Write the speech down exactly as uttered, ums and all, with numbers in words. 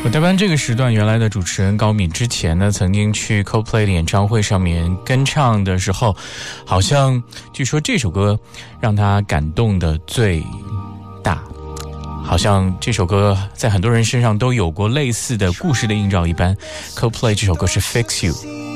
我代班这个时段原来的主持人高敏之前呢，曾经去 Coldplay 的演唱会上面跟唱的时候，好像据说这首歌让他感动的最大，好像这首歌在很多人身上都有过类似的故事的映照一般。 Coldplay 这首歌是 Fix You。